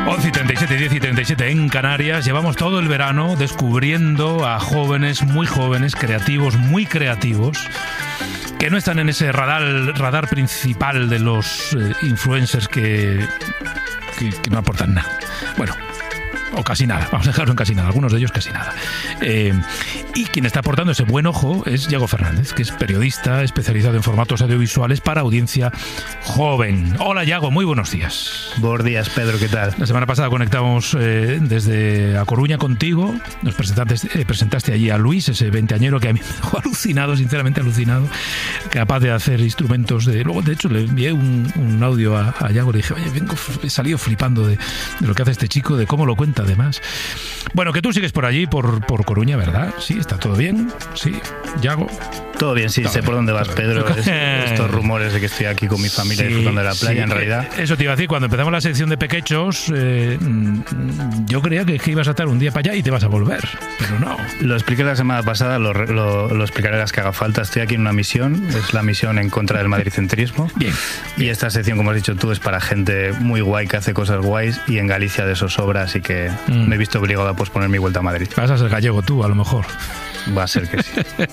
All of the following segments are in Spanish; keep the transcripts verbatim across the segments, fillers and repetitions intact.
once y treinta y siete, diez y treinta y siete en Canarias. Llevamos todo el verano descubriendo a jóvenes, muy jóvenes, creativos, muy creativos, que no están en ese radar, radar principal de los eh, influencers que, que, que no aportan nada. Bueno, o casi nada, vamos a dejarlo en casi nada, algunos de ellos casi nada. Eh, y quien está aportando ese buen ojo es Yago Fernández, que es periodista especializado en formatos audiovisuales para audiencia joven. Hola Yago, muy buenos días. Buenos días, Pedro, ¿qué tal? La semana pasada conectamos eh, desde A Coruña contigo, nos presentaste, eh, presentaste allí a Luis, ese veinteañero que a mí me dejó alucinado, sinceramente alucinado, capaz de hacer instrumentos de... Luego, de hecho, le envié un, un audio a, a Yago, le dije, oye, vengo, he salido flipando de, de lo que hace este chico, de cómo lo cuenta además. Bueno, que tú sigues por allí, por, por Coruña, ¿verdad? Sí, ¿está todo bien? Sí, Yago. Todo bien, sí, todo sé bien, por dónde vas, Pedro. Es, estos rumores de que estoy aquí con mi familia sí, disfrutando de la playa, sí, en realidad. Eso te iba a decir, cuando empezamos la sección de pequechos, eh, yo creía que, que ibas a estar un día para allá y te vas a volver, pero no. Lo expliqué la semana pasada, lo, lo, lo explicaré las que haga falta. Estoy aquí en una misión, es la misión en contra del madridcentrismo. Bien. Y esta sección, como has dicho tú, es para gente muy guay que hace cosas guays y en Galicia de eso sobra, así que mm. me he visto obligado a posponer mi vuelta a Madrid. Vas a ser gallego tú, a lo mejor. Va a ser que sí.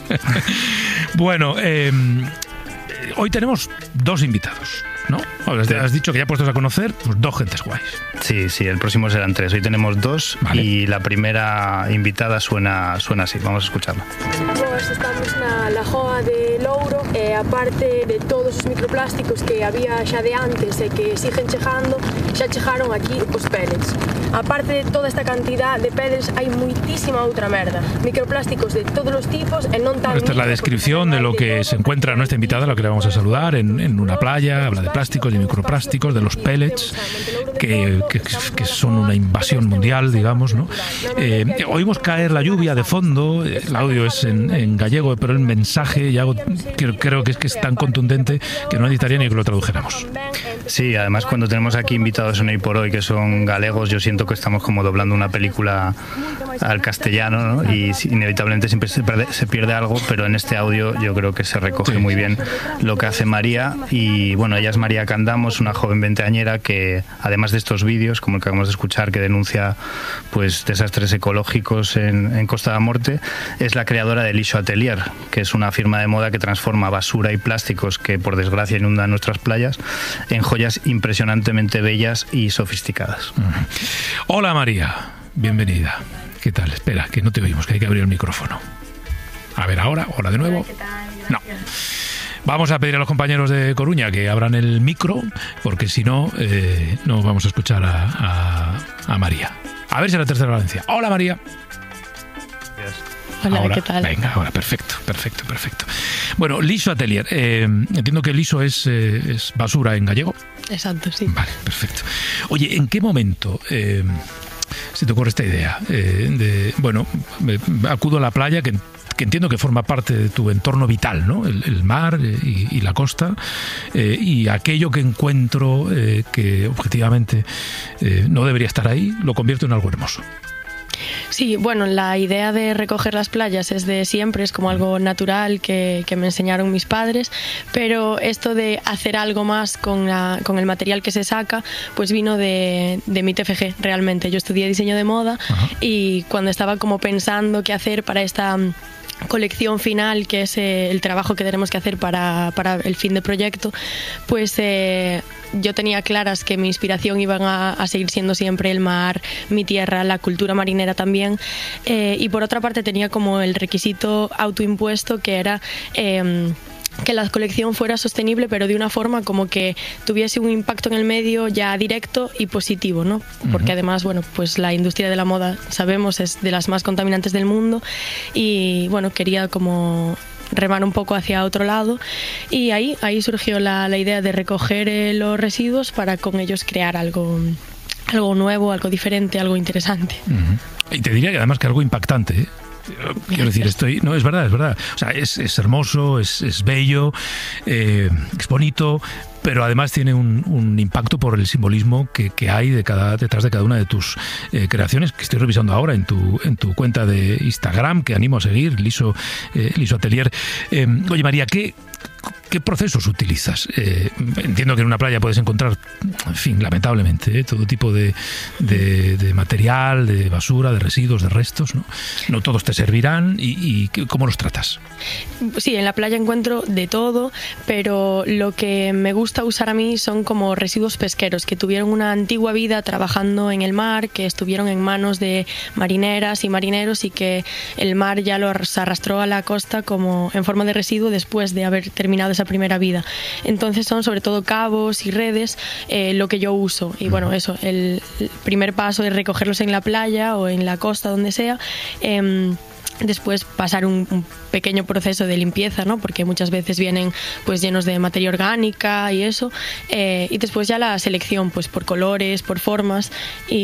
Bueno, eh, hoy tenemos dos invitados, ¿no? Has, has dicho que ya puestos a conocer, pues dos gentes guays. Sí, sí, el próximo serán tres. Hoy tenemos dos, vale. Y la primera invitada suena, suena así. Vamos a escucharla. Nós estamos na Lagoa de Louro e aparte de todos os microplásticos que había xa de antes e que siguen chegando, xa chegaron aquí os pellets. Aparte de toda esta cantidad de pellets hai muitísima outra merda. Microplásticos de todos os tipos e non tan... Esta es la descripción de lo que se encuentra nuestra invitada, a la que le vamos a saludar, en, en una playa. Habla de plásticos, de microplásticos, de los pellets, que, que, que son una invasión mundial, digamos, ¿no? Eh, oímos caer la lluvia de fondo, el audio es en, en gallego, pero el mensaje ya creo, creo que es que es tan contundente que no necesitaría ni que lo tradujéramos. Sí, además cuando tenemos aquí invitados en Hoy por Hoy que son galegos, yo siento que estamos como doblando una película al castellano, ¿no? Y inevitablemente siempre se pierde, se pierde algo, pero en este audio yo creo que se recoge muy bien lo que hace María. Y bueno, ella es María Candamos, una joven veinteañera que además de estos vídeos, como el que acabamos de escuchar, que denuncia pues desastres ecológicos en, en Costa da Morte, es la creadora de Lixo Atelier, que es una firma de moda que transforma basura y plásticos que por desgracia inundan nuestras playas en joyas impresionantemente bellas y sofisticadas. Uh-huh. Hola María, bienvenida. ¿Qué tal? Espera, que no te oímos, que hay que abrir el micrófono. A ver ahora, hola de nuevo. No. Vamos a pedir a los compañeros de Coruña que abran el micro, porque si no, eh, no vamos a escuchar a, a, a María. A ver si es la tercera Valencia. Hola María. Hola, ahora, ¿qué tal? Venga, ahora, perfecto, perfecto, perfecto. Bueno, Lixo Atelier. Eh, entiendo que liso es, eh, es basura en gallego. Exacto, sí. Vale, perfecto. Oye, ¿en qué momento eh, se te ocurre esta idea? Eh, de, bueno, me, acudo a la playa, que, que entiendo que forma parte de tu entorno vital, ¿no? El, el mar eh, y, y la costa, eh, y aquello que encuentro eh, que objetivamente eh, no debería estar ahí, lo convierto en algo hermoso. Sí, bueno, la idea de recoger las playas es de siempre, es como algo natural que, que me enseñaron mis padres, pero esto de hacer algo más con, la, con el material que se saca, pues vino de, de mi T F G, realmente. Yo estudié diseño de moda. Ajá. Y cuando estaba como pensando qué hacer para esta colección final, que es eh, el trabajo que tenemos que hacer para, para el fin de proyecto, pues eh, yo tenía claras que mi inspiración iban a, a seguir siendo siempre el mar, mi tierra, la cultura marinera también, eh, y por otra parte tenía como el requisito autoimpuesto que era eh, que la colección fuera sostenible, pero de una forma como que tuviese un impacto en el medio ya directo y positivo, ¿no? Porque uh-huh. además, bueno, pues la industria de la moda, sabemos, es de las más contaminantes del mundo y, bueno, quería como remar un poco hacia otro lado y ahí, ahí surgió la, la idea de recoger eh, los residuos para con ellos crear algo, algo nuevo, algo diferente, algo interesante. Uh-huh. Y te diría que además que algo impactante, ¿eh? Quiero decir, estoy, no, es verdad, es verdad. O sea, es, es hermoso, es, es bello, eh, es bonito, pero además tiene un, un impacto por el simbolismo que, que hay de cada, detrás de cada una de tus eh, creaciones, que estoy revisando ahora en tu, en tu cuenta de Instagram, que animo a seguir, Liso, eh, Liso Atelier. Eh, oye, María, ¿qué, ¿qué procesos utilizas? Eh, entiendo que en una playa puedes encontrar, en fin, lamentablemente, ¿eh? todo tipo de, de, de material, de basura, de residuos, de restos, ¿no? No todos te servirán. ¿Y, y cómo los tratas? Sí, en la playa encuentro de todo, pero lo que me gusta usar a mí son como residuos pesqueros que tuvieron una antigua vida trabajando en el mar, que estuvieron en manos de marineras y marineros y que el mar ya los arrastró a la costa como en forma de residuo después de haber terminado esa primera vida. Entonces son sobre todo cabos y redes eh, lo que yo uso. Y bueno, eso, el, el primer paso es recogerlos en la playa o en la costa, donde sea. Eh, Después pasar un, un pequeño proceso de limpieza, ¿no? Porque muchas veces vienen pues llenos de materia orgánica y eso. Eh, y después ya la selección pues por colores, por formas.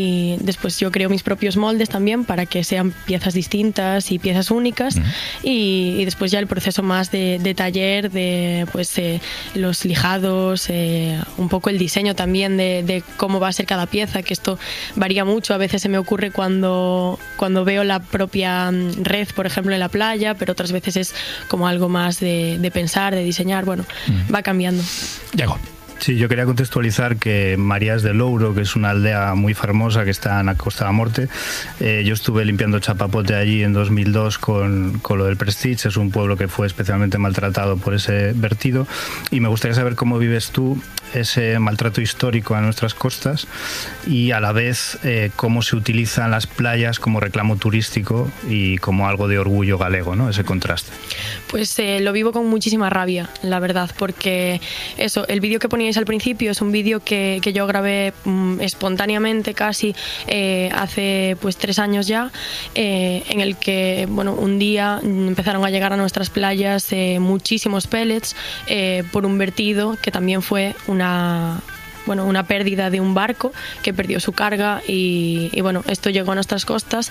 Y después yo creo mis propios moldes también para que sean piezas distintas y piezas únicas. Uh-huh. y, y después ya el proceso más de, de taller, de pues eh, los lijados, eh, un poco el diseño también de, de cómo va a ser cada pieza, que esto varía mucho. A veces se me ocurre cuando, cuando veo la propia red, por ejemplo, en la playa, pero otras veces es como algo más de, de pensar, de diseñar. Bueno, mm. va cambiando. Diego. Sí, yo quería contextualizar que Marías de Louro, que es una aldea muy famosa que está en la Costa da Morte, eh, yo estuve limpiando chapapote allí en dos mil dos con, con lo del Prestige. Es un pueblo que fue especialmente maltratado por ese vertido y me gustaría saber cómo vives tú ese maltrato histórico a nuestras costas y a la vez eh, cómo se utilizan las playas como reclamo turístico y como algo de orgullo galego, ¿no? Ese contraste. Pues eh, lo vivo con muchísima rabia, la verdad, porque eso, el vídeo que poníais al principio es un vídeo que, que yo grabé mm, espontáneamente casi eh, hace pues tres años ya, eh, en el que bueno, un día empezaron a llegar a nuestras playas eh, muchísimos pellets eh, por un vertido que también fue una... bueno, una pérdida de un barco que perdió su carga y, y bueno, esto llegó a nuestras costas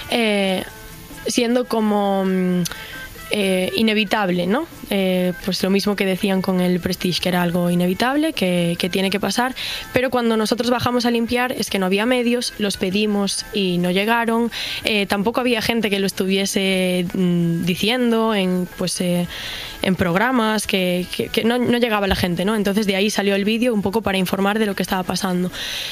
eh, siendo como eh, inevitable, ¿no? Eh, pues lo mismo que decían con el Prestige, que era algo inevitable, que, que tiene que pasar, pero cuando nosotros bajamos a limpiar es que no había medios, los pedimos y no llegaron, eh, tampoco había gente que lo estuviese mm, diciendo en, pues, eh, en programas, que, que, que no, no llegaba la gente, ¿no? Entonces de ahí salió el vídeo un poco para informar de lo que estaba pasando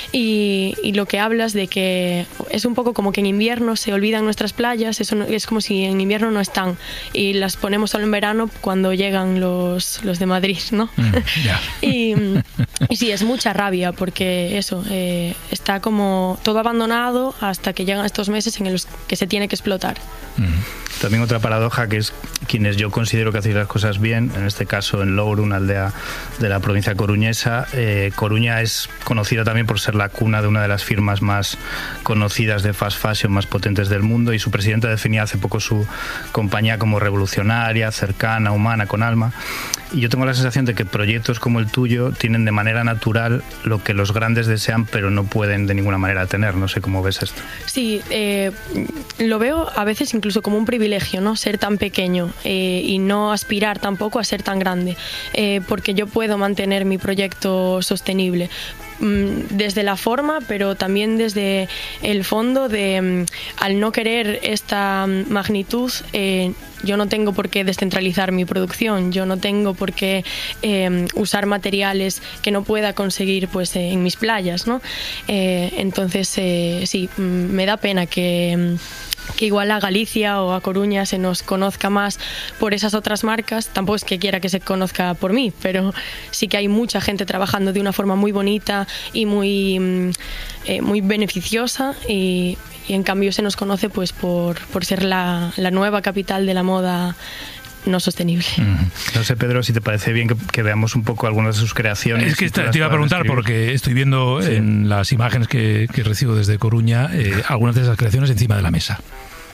y, y lo que hablas de que es un poco como que en invierno se olvidan nuestras playas, eso no, es como si en invierno no están y las ponemos solo en verano cuando llegan los, los de Madrid, ¿no? Mm, yeah. y, y sí, es mucha rabia porque eso, eh, está como todo abandonado hasta que llegan estos meses en los que se tiene que explotar. Mm. También otra paradoja que es quienes yo considero que hacéis las cosas bien, en este caso en Louro, una aldea de la provincia coruñesa. Eh, Coruña es conocida también por ser la cuna de una de las firmas más conocidas de fast fashion más potentes del mundo y su presidenta definía hace poco su compañía como revolucionaria, cercana, humana, con alma. Y yo tengo la sensación de que proyectos como el tuyo tienen de manera natural lo que los grandes desean pero no pueden de ninguna manera tener. No sé cómo ves esto. Sí, eh, lo veo a veces incluso como un privilegio, ¿no? Ser tan pequeño eh, y no aspirar tampoco a ser tan grande, eh, porque yo puedo mantener mi proyecto sostenible desde la forma, pero también desde el fondo de al no querer esta magnitud, eh, yo no tengo por qué descentralizar mi producción, yo no tengo por qué eh, usar materiales que no pueda conseguir pues eh, en mis playas, ¿no? Eh, entonces eh, sí, me da pena que que igual a Galicia o a Coruña se nos conozca más por esas otras marcas. Tampoco es que quiera que se conozca por mí, pero sí que hay mucha gente trabajando de una forma muy bonita y muy, eh, muy beneficiosa y, y en cambio se nos conoce pues por, por ser la, la nueva capital de la moda no sostenible. Mm. No sé, Pedro, si te parece bien que, que veamos un poco algunas de sus creaciones. Es que te, te iba a preguntar describir. Porque estoy viendo sí. en las imágenes que, que recibo desde Coruña eh, algunas de esas creaciones encima de la mesa.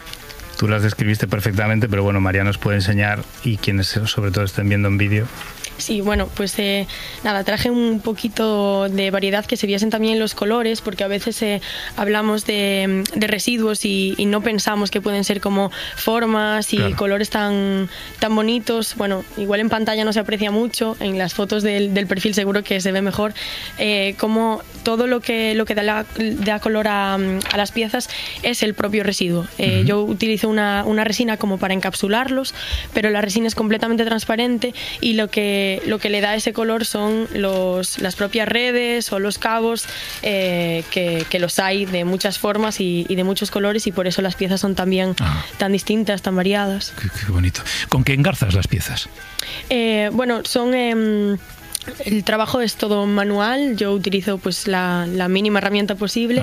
Tú las describiste perfectamente, pero bueno, María nos puede enseñar y quienes sobre todo estén viendo en vídeo. Sí, bueno, pues eh, nada, traje un poquito de variedad que se viesen también los colores, porque a veces eh, hablamos de, de residuos y, y no pensamos que pueden ser como formas y claro. colores tan, tan bonitos. Bueno, igual en pantalla no se aprecia mucho, en las fotos del, del perfil seguro que se ve mejor, eh, como todo lo que, lo que da, la, da color a, a las piezas es el propio residuo. Eh, uh-huh. Yo utilizo una, una resina como para encapsularlos, pero la resina es completamente transparente y lo que, lo que le da ese color son los, las propias redes o los cabos, eh, que, que los hay de muchas formas y, y de muchos colores, y por eso las piezas son también ah. tan distintas, tan variadas. Qué, qué bonito. ¿Con qué engarzas las piezas? Eh, bueno, son... Eh, El trabajo es todo manual, yo utilizo pues la, la mínima herramienta posible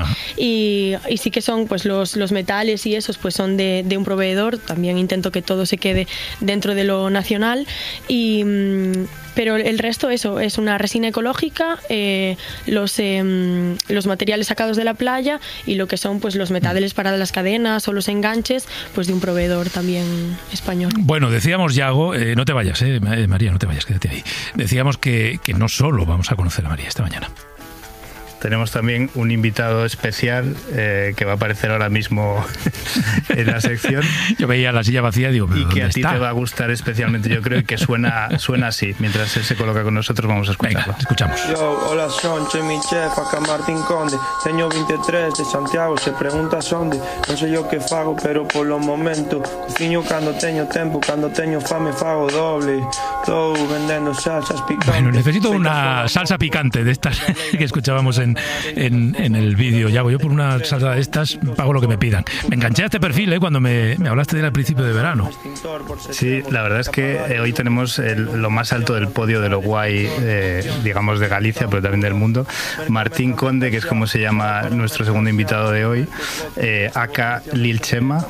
y, y sí que son pues los, los metales y esos pues son de, de un proveedor, también intento que todo se quede dentro de lo nacional, y, pero el resto eso, es una resina ecológica, eh, los, eh, los materiales sacados de la playa y lo que son pues los metales para las cadenas o los enganches pues de un proveedor también español. Bueno, decíamos, Yago, eh, no te vayas, eh, María, no te vayas, quédate ahí. Decíamos que que no solo vamos a conocer a María esta mañana. Tenemos también un invitado especial eh, que va a aparecer ahora mismo en la sección. Yo veía la silla vacía y digo, ¿pero y que a ti está? Te va a gustar especialmente, yo creo, y que suena, suena así. Mientras él se coloca con nosotros, vamos a escucharlo. Venga, escuchamos. Yo, hola, son Chemi Chef, acá Martín Conde, teño veintitrés de Santiago, se pregunta sonde, non sei yo que fago, pero por los momentos, cociño cando teño tempo, cando teño fame fago doble, todo vendendo salsas picantes. Bueno, necesito una salsa picante de estas que escuchábamos en En, en el vídeo, Yago. Yo por una salsa de estas pago lo que me pidan. Me enganché a este perfil ¿eh? cuando me, me hablaste del principio de verano. Sí, la verdad es que eh, hoy tenemos el, lo más alto del podio de lo guay, eh, digamos, de Galicia, pero también del mundo. Martín Conde, que es como se llama nuestro segundo invitado de hoy, eh, aka Lil Chema,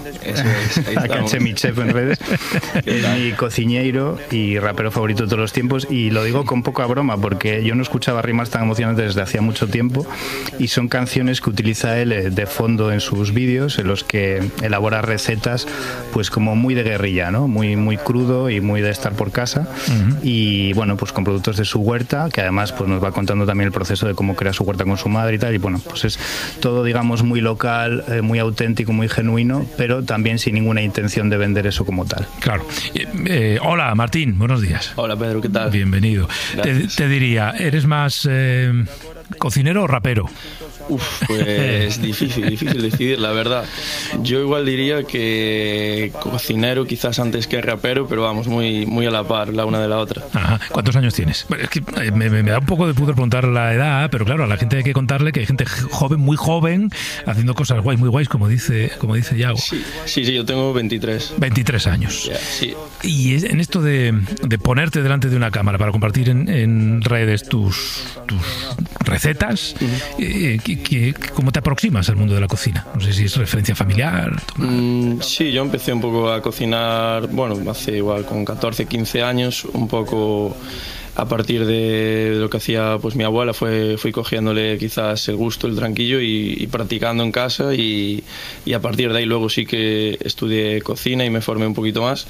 aka Chemi Chef en redes, es mi cociñeiro y rapero favorito de todos los tiempos, y lo digo con poca broma porque yo no escuchaba rimas tan emocionantes desde hacía mucho tiempo, y son canciones que utiliza él de fondo en sus vídeos, en los que elabora recetas pues como muy de guerrilla, ¿no? Muy, muy crudo y muy de estar por casa. Uh-huh. Y bueno, pues con productos de su huerta, que además pues nos va contando también el proceso de cómo crea su huerta con su madre y tal, y bueno, pues es todo, digamos, muy local, eh, muy auténtico, muy genuino, pero también sin ninguna intención de vender eso como tal. Claro. Eh, eh, hola, Martín, buenos días. Hola, Pedro, ¿qué tal? Bienvenido. Te, te diría, ¿eres más eh, cocinero o rapero? Uf, pues difícil, difícil decidir, la verdad. Yo igual diría que cocinero quizás antes que rapero, pero vamos, muy, muy a la par la una de la otra. Ajá. ¿Cuántos años tienes? Es que me, me, me da un poco de pudor preguntar la edad, pero claro, a la gente hay que contarle que hay gente joven, muy joven, haciendo cosas guays, muy guays, como dice, como dice Yago. Sí, sí, sí, yo tengo veintitrés. veintitrés años. Yeah, sí. Y en esto de, de ponerte delante de una cámara para compartir en, en redes tus, tus recetas, uh-huh. eh, que, que, ¿cómo te aproximas al mundo de la cocina? No sé si es referencia familiar. Mm, sí, yo empecé un poco a cocinar, bueno, hace igual con catorce, quince años, un poco a partir de lo que hacía pues mi abuela, fue, fui cogiéndole quizás el gusto, el tranquillo y, y practicando en casa, y, y a partir de ahí luego sí que estudié cocina y me formé un poquito más.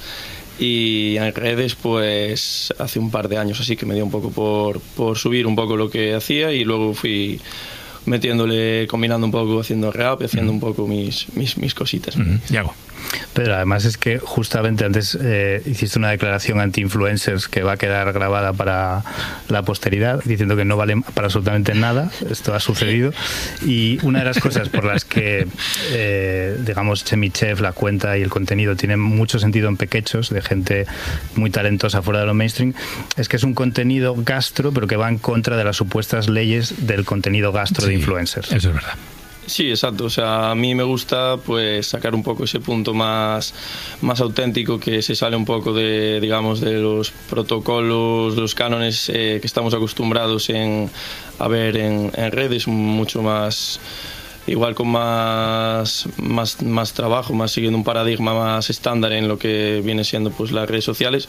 Y en redes pues hace un par de años así que me dio un poco por, por subir un poco lo que hacía, y luego fui metiéndole, combinando un poco, haciendo rap y haciendo un poco mis, mis, mis cositas. Uh-huh. Yago. Pero además es que justamente antes eh, hiciste una declaración anti-influencers que va a quedar grabada para la posteridad, diciendo que no valen para absolutamente nada. Esto ha sucedido, y una de las cosas por las que eh, digamos Chemi Chef, la cuenta y el contenido tienen mucho sentido en Pequechos, de gente muy talentosa fuera de lo mainstream, es que es un contenido gastro, pero que va en contra de las supuestas leyes del contenido gastro, sí, de influencers. Eso es verdad. Sí, exacto. O sea, a mí me gusta pues sacar un poco ese punto más, más auténtico, que se sale un poco de, digamos, de los protocolos, de los cánones eh, que estamos acostumbrados en, a ver en, en redes, mucho más, igual con más, más, más trabajo, más siguiendo un paradigma más estándar en lo que viene siendo pues las redes sociales,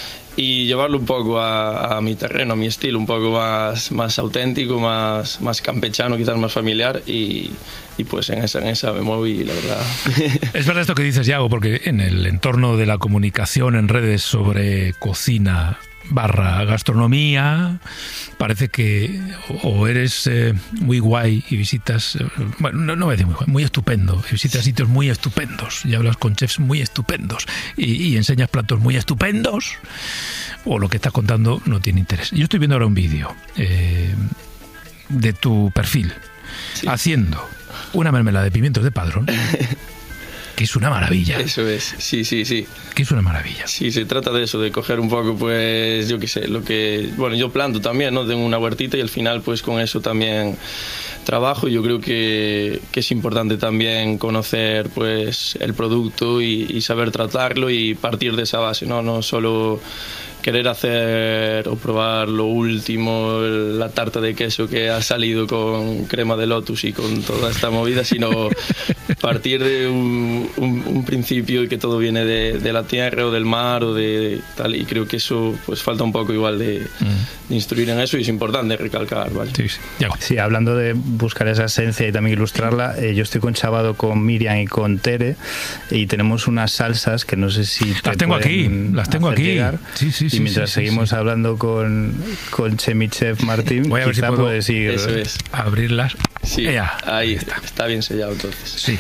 y llevarlo un poco a, a mi terreno, a mi estilo, un poco más, más auténtico, más, más campechano, quizás más familiar, y, y pues en esa, en esa me moví, la verdad. Es verdad esto que dices, Yago, porque en el entorno de la comunicación en redes sobre cocina barra gastronomía. Parece que o eres eh, muy guay y visitas, eh, bueno, no, no voy a decir muy guay, muy estupendo, y visitas sitios muy estupendos y hablas con chefs muy estupendos y, y enseñas platos muy estupendos, o lo que estás contando no tiene interés. Yo estoy viendo ahora un vídeo eh, de tu perfil, sí, haciendo una mermelada de pimientos de Padrón. Que es una maravilla. Eso es, sí, sí, sí. Que es una maravilla. Sí, se trata de eso, de coger un poco, pues, yo qué sé, lo que... Bueno, yo planto también, ¿no? Tengo una huertita y al final, pues, con eso también trabajo. Yo creo que, que es importante también conocer, pues, el producto y, y saber tratarlo y partir de esa base, ¿no? No solo querer hacer o probar lo último, la tarta de queso que ha salido con crema de lotus y con toda esta movida, sino partir de un, un, un principio y que todo viene de, de la tierra o del mar o de tal, y creo que eso pues falta un poco igual de, mm. de instruir en eso y es importante recalcar, ¿vale? Sí, sí. Sí, hablando de buscar esa esencia y también ilustrarla, eh, yo estoy conchavado con Miriam y con Tere y tenemos unas salsas que no sé si te las tengo aquí, las tengo aquí. Llegar. Sí, sí, sí. Y mientras sí, sí, seguimos sí. hablando con, con Chemichef Martín, voy a ver si puedo puedes ir, eso es. abrirlas. Sí, Ea, ahí está. está bien sellado entonces. Sí.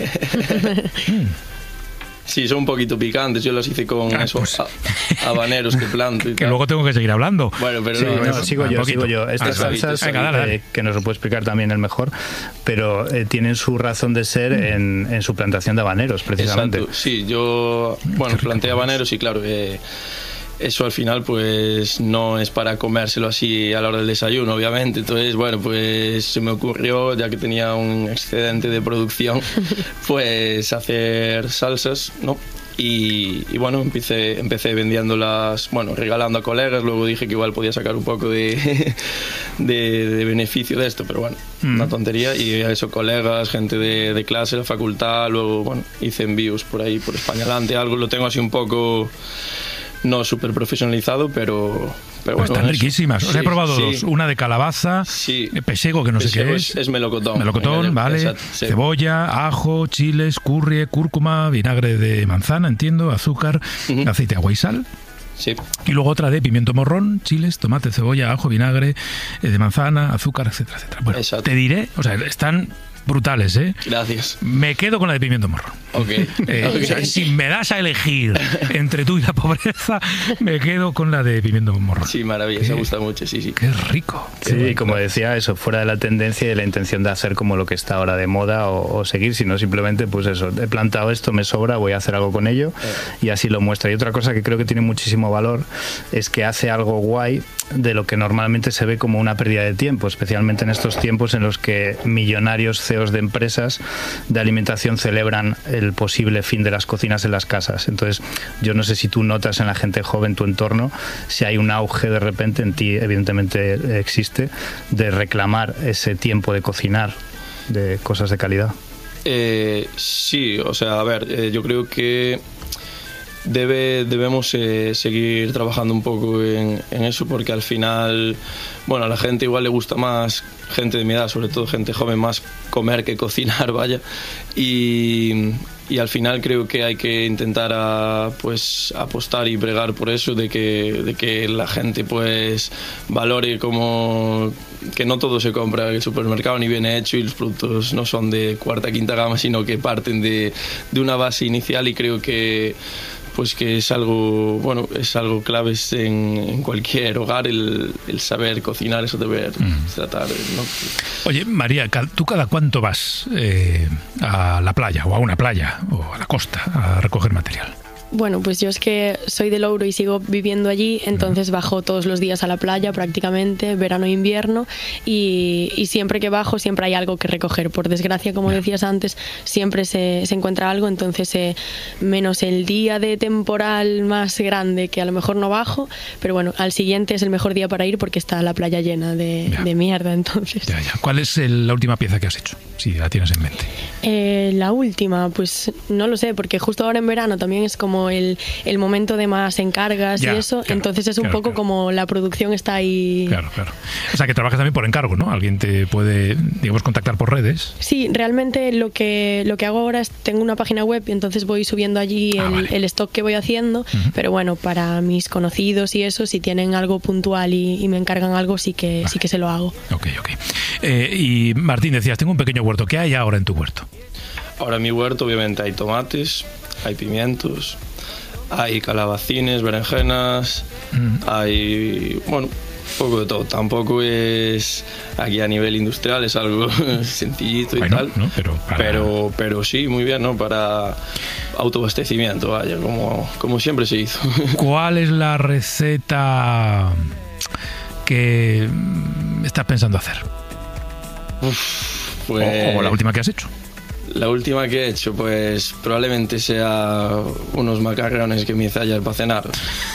Sí, son un poquito picantes. Yo los hice con ah, esos pues. habaneros que planto y que tal. Luego tengo que seguir hablando. Bueno, pero sí, no, no, no, sigo, yo, sigo yo. Estas ah, salsas, venga, dale, dale. Eh, que nos lo puede explicar también el mejor, pero eh, tienen su razón de ser mm. en, en su plantación de habaneros, precisamente. Exacto. Sí, yo bueno, planté habaneros y claro, eh, eso al final pues no es para comérselo así a la hora del desayuno, obviamente. Entonces, bueno, pues se me ocurrió, ya que tenía un excedente de producción, pues hacer salsas, ¿no? Y, y bueno, empecé, empecé vendiéndolas, bueno, regalando a colegas. Luego dije que igual podía sacar un poco de, de, de beneficio de esto, pero bueno, mm. una tontería. Y eso, colegas, gente de, de clase, la facultad. Luego, bueno, hice envíos por ahí, por España Adelante, algo. Lo tengo así un poco... no súper profesionalizado, pero... pero pues bueno, están riquísimas. Os sí, he probado sí. dos. Una de calabaza, sí. pesego, que no pesego sé qué es. Es, es melocotón. Melocotón, el, vale. Exacto, sí. Cebolla, ajo, chiles, curry, cúrcuma, vinagre de manzana, entiendo, azúcar, uh-huh. aceite, agua y sal. Sí. Y luego otra de pimiento morrón, chiles, tomate, cebolla, ajo, vinagre eh, de manzana, azúcar, etcétera, etcétera. Bueno, exacto. Te diré, o sea, están... brutales, ¿eh? Gracias. Me quedo con la de pimiento morrón. Ok. Eh, okay. O sea, si me das a elegir entre tú y la pobreza, me quedo con la de pimiento morrón. Sí, maravilla, me gusta mucho, sí, sí. Qué rico. Qué sí, rico. Como decía, eso, fuera de la tendencia y de la intención de hacer como lo que está ahora de moda o, o seguir, sino simplemente, pues eso, he plantado esto, me sobra, voy a hacer algo con ello eh. y así lo muestra. Y otra cosa que creo que tiene muchísimo valor es que hace algo guay de lo que normalmente se ve como una pérdida de tiempo, especialmente en estos tiempos en los que millonarios C E Os de empresas de alimentación celebran el posible fin de las cocinas en las casas. Entonces, yo no sé si tú notas en la gente joven, tu entorno, si hay un auge de repente, en ti evidentemente existe, de reclamar ese tiempo de cocinar, de cosas de calidad. Eh, sí, o sea, a ver, eh, yo creo que Debe, debemos eh, seguir trabajando un poco en, en eso, porque al final, bueno, a la gente igual le gusta más, gente de mi edad, sobre todo gente joven, más comer que cocinar, vaya, y, y al final creo que hay que intentar a, pues apostar y bregar por eso, de que, de que la gente pues valore como que no todo se compra en el supermercado ni viene hecho y los productos no son de cuarta, quinta gama, sino que parten de, de una base inicial, y creo que pues que es algo, bueno, es algo clave en, en cualquier hogar, el, el saber cocinar, eso deber mm. tratar, ¿no? Oye, María, ¿tú cada cuánto vas eh, a la playa o a una playa o a la costa a recoger material? Bueno, pues yo es que soy de Louro y sigo viviendo allí, entonces bajo todos los días a la playa prácticamente, verano e invierno, y, y siempre que bajo siempre hay algo que recoger. Por desgracia, como decías antes, siempre se, se encuentra algo, entonces eh, menos el día de temporal más grande, que a lo mejor no bajo, pero bueno, al siguiente es el mejor día para ir porque está la playa llena de, de mierda, entonces. Ya, ya. ¿Cuál es el, la última pieza que has hecho? Si la tienes en mente. Eh, la última, pues no lo sé, porque justo ahora en verano también es como como el, el momento de más encargas ya, y eso, claro, entonces es un claro, poco claro. como la producción está ahí. Claro, claro. O sea, que trabajas también por encargo, ¿no? Alguien te puede, digamos, contactar por redes. Sí, realmente lo que lo que hago ahora es tengo una página web y entonces voy subiendo allí Ah, el, vale. el stock que voy haciendo, uh-huh. pero bueno, para mis conocidos y eso, si tienen algo puntual y, y me encargan algo, sí que vale. sí que se lo hago. Ok, ok. Eh, y Martín, decías, tengo un pequeño huerto. ¿Qué hay ahora en tu huerto? Ahora en mi huerto obviamente hay tomates, hay pimientos, hay calabacines, berenjenas, mm. hay, bueno, un poco de todo. Tampoco es aquí a nivel industrial, es algo sencillito y bueno, tal, ¿no? pero, para... pero pero sí, muy bien, ¿no? Para autoabastecimiento, vaya, como, como siempre se hizo. ¿Cuál es la receta que estás pensando hacer? Uf, pues... o, o la última que has hecho. La última que he hecho, pues probablemente sea unos macarrones que me hice ayer para cenar.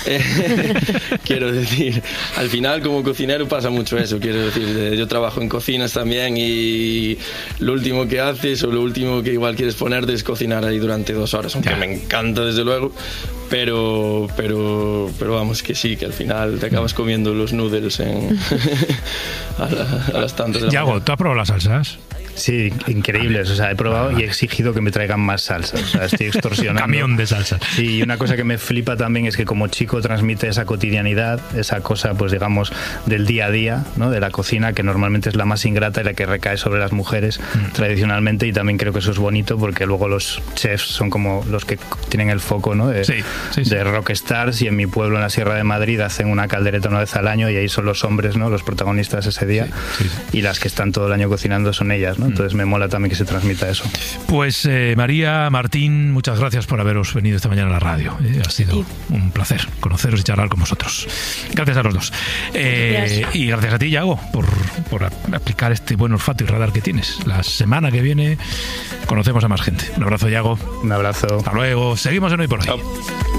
Quiero decir, al final como cocinero pasa mucho eso. Quiero decir, yo trabajo en cocinas también y lo último que haces o lo último que igual quieres ponerte es cocinar ahí durante dos horas, aunque me encanta desde luego. Pero, pero, pero vamos, que sí, que al final te acabas comiendo los noodles en a, la, a las tantas de la Yago, mañana. ¿tú has probado las salsas? Sí, increíbles. O sea, he probado y he exigido que me traigan más salsas. O sea, estoy extorsionando. Camión de salsas. Sí, y una cosa que me flipa también es que como chico transmite esa cotidianidad, esa cosa, pues digamos, del día a día, ¿no? De la cocina, que normalmente es la más ingrata y la que recae sobre las mujeres mm. tradicionalmente, y también creo que eso es bonito porque luego los chefs son como los que tienen el foco, ¿no? De, sí, sí, sí. de rockstars, y en mi pueblo, en la Sierra de Madrid, hacen una caldereta una vez al año y ahí son los hombres, ¿no? Los protagonistas ese día, sí, sí, sí. y las que están todo el año cocinando son ellas, ¿no? Entonces me mola también que se transmita eso. Pues eh, María, Martín, muchas gracias por haberos venido esta mañana a la radio. Eh, ha sido sí. un placer conoceros y charlar con vosotros. Gracias a los dos. Eh, y gracias a ti, Yago, por, por aplicar este buen olfato y radar que tienes. La semana que viene conocemos a más gente. Un abrazo, Yago. Un abrazo. Hasta luego. Seguimos en Hoy por Hoy. Chao.